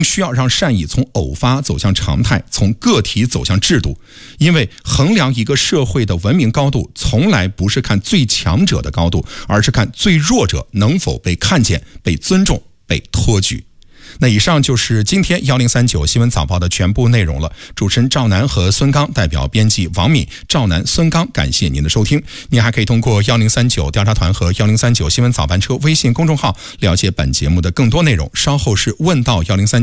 需要让善意从偶发走向常态，从个体走向制度。因为衡量一个社会的文明高度，从来不是看最强者的高度，而是看最弱者能否被看见、被尊重、被托举。那以上就是今天1039新闻早报的全部内容了。主持人赵楠和孙刚，代表编辑王敏、赵楠、孙刚，感谢您的收听。您还可以通过1039调查团和1039新闻早班车微信公众号了解本节目的更多内容。稍后是问到1039。